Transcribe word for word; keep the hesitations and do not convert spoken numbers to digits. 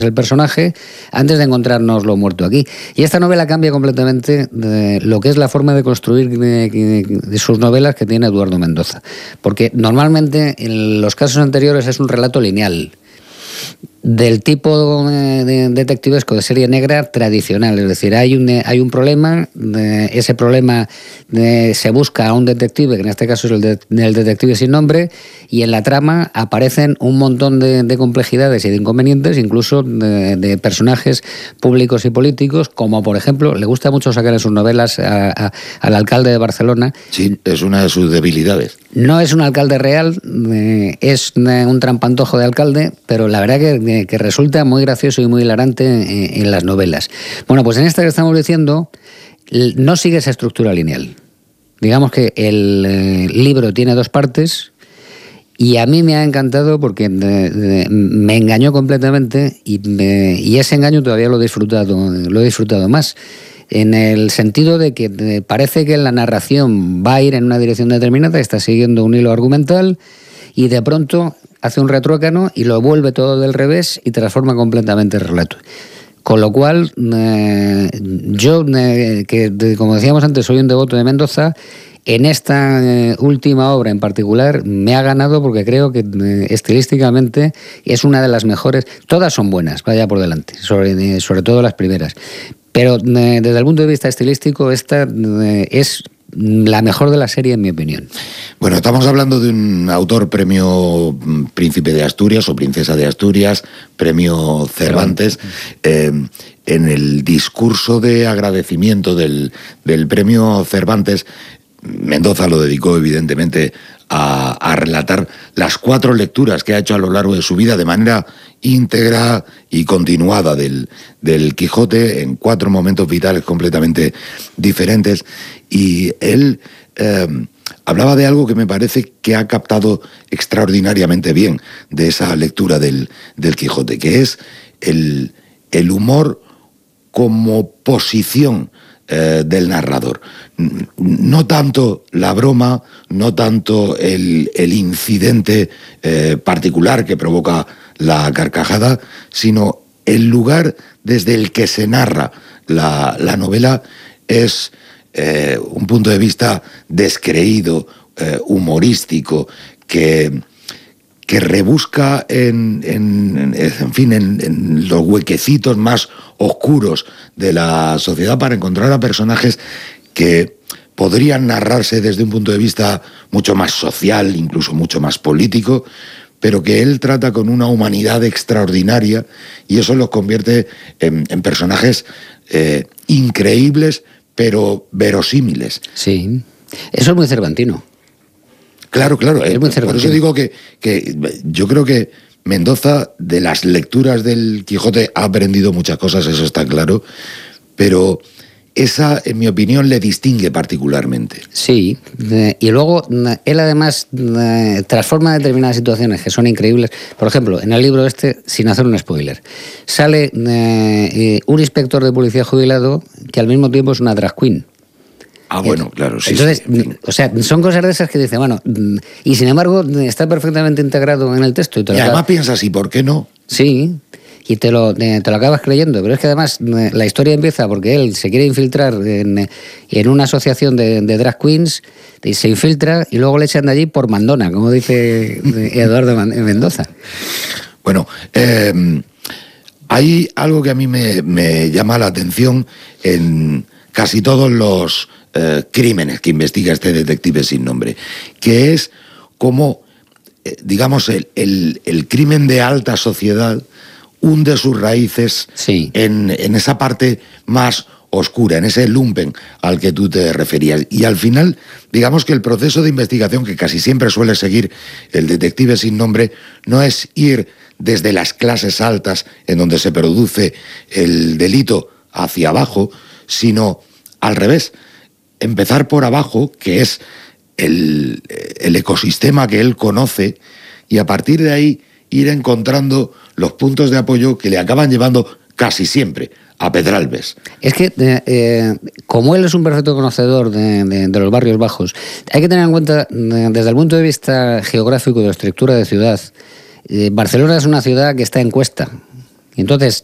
el personaje antes de encontrárnoslo muerto aquí. Y esta novela cambia completamente de lo que es la forma de construir de, de sus novelas que tiene Eduardo Mendoza. Porque normalmente en los casos anteriores es un relato lineal, del tipo de, de detectivesco de serie negra tradicional, es decir, hay un, hay un problema, de, ese problema de, se busca a un detective, que en este caso es el, de, el detective sin nombre, y en la trama aparecen un montón de, de complejidades y de inconvenientes, incluso de, de personajes públicos y políticos, como por ejemplo, le gusta mucho sacar en sus novelas a, a, al alcalde de Barcelona. Sí, es una de sus debilidades. No es un alcalde real, eh, es un trampantojo de alcalde, pero la verdad que que resulta muy gracioso y muy hilarante en, en las novelas. Bueno, pues en esta que estamos diciendo, no sigue esa estructura lineal. Digamos que el eh, libro tiene dos partes y a mí me ha encantado porque de, de, me engañó completamente y, me, y ese engaño todavía lo he disfrutado, lo he disfrutado más. En el sentido de que de, parece que la narración va a ir en una dirección determinada, está siguiendo un hilo argumental y de pronto hace un retruécano y lo vuelve todo del revés y transforma completamente el relato. Con lo cual, eh, yo, eh, que como decíamos antes, soy un devoto de Mendoza, en esta eh, última obra en particular me ha ganado porque creo que eh, estilísticamente es una de las mejores. Todas son buenas, vaya por delante, sobre, eh, sobre todo las primeras. Pero eh, desde el punto de vista estilístico, esta eh, es la mejor de la serie, en mi opinión. Bueno, estamos hablando de un autor premio Príncipe de Asturias o Princesa de Asturias, premio Cervantes. Eh, en el discurso de agradecimiento del, del premio Cervantes, Mendoza lo dedicó evidentemente a, a relatar las cuatro lecturas que ha hecho a lo largo de su vida de manera íntegra y continuada del, del Quijote en cuatro momentos vitales completamente diferentes. Y él eh, hablaba de algo que me parece que ha captado extraordinariamente bien de esa lectura del, del Quijote, que es el, el humor como posición eh, del narrador. No tanto la broma, no tanto el, el incidente eh, particular que provoca la carcajada, sino el lugar desde el que se narra la, la novela es eh, un punto de vista descreído, eh, humorístico, que, que rebusca en, en, en fin, en, en los huequecitos más oscuros de la sociedad para encontrar a personajes que podrían narrarse desde un punto de vista mucho más social, incluso mucho más político, pero que él trata con una humanidad extraordinaria y eso los convierte en, en personajes eh, increíbles, pero verosímiles. Sí, eso es muy cervantino. Claro, claro. Es Eh, muy por cervantino. eso digo que, que yo creo que Mendoza, de las lecturas del Quijote, ha aprendido muchas cosas, eso está claro, pero esa, en mi opinión, le distingue particularmente. Sí, eh, y luego él además eh, transforma determinadas situaciones que son increíbles. Por ejemplo, en el libro este, sin hacer un spoiler, sale eh, eh, un inspector de policía jubilado que al mismo tiempo es una drag queen. Ah, bueno, claro, sí. Entonces, sí, sí. o sea, son cosas de esas que dice, bueno, y sin embargo está perfectamente integrado en el texto. Y, te Y lo además acabas... piensas, ¿y por qué no? Sí, y te lo, te lo acabas creyendo. Pero es que además la historia empieza porque él se quiere infiltrar en, en una asociación de, de drag queens y se infiltra y luego le echan de allí por mandona, como dice Eduardo Mendoza. Bueno, eh, hay algo que a mí me, me llama la atención en casi todos los eh, crímenes que investiga este detective sin nombre, que es cómo, eh, digamos, el, el, el crimen de alta sociedad hunde sus raíces sí. en, en esa parte más oscura, en ese lumpen al que tú te referías. Y al final, digamos que el proceso de investigación que casi siempre suele seguir el detective sin nombre no es ir desde las clases altas en donde se produce el delito hacia abajo, sino al revés, empezar por abajo, que es el, el ecosistema que él conoce, y a partir de ahí ir encontrando los puntos de apoyo que le acaban llevando casi siempre a Pedralbes. Es que, eh, eh, como él es un perfecto conocedor de, de, de los barrios bajos, hay que tener en cuenta, eh, desde el punto de vista geográfico y de estructura de ciudad, eh, Barcelona es una ciudad que está en cuesta. Y entonces